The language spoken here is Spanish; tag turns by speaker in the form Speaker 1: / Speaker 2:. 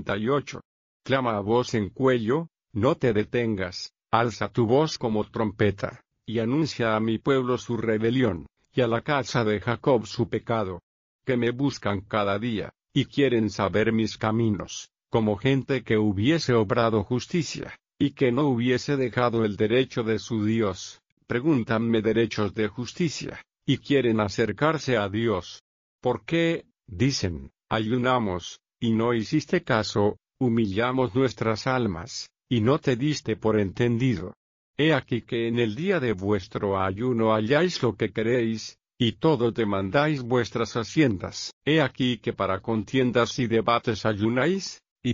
Speaker 1: 38. Clama a voz en cuello, no te detengas, alza tu voz como trompeta, y anuncia a mi pueblo su rebelión, y a la casa de Jacob su pecado. Que me buscan cada día, y quieren saber mis caminos, como gente que hubiese obrado justicia, y que no hubiese dejado el derecho de su Dios. Pregúntanme derechos de justicia, y quieren acercarse a Dios. ¿Por qué? Dicen, ayunamos, y no hiciste caso, humillamos nuestras almas, y no te diste por entendido. He aquí que en el día de vuestro ayuno halláis lo que queréis, y todo demandáis vuestras haciendas. He aquí que para contiendas y debates ayunáis,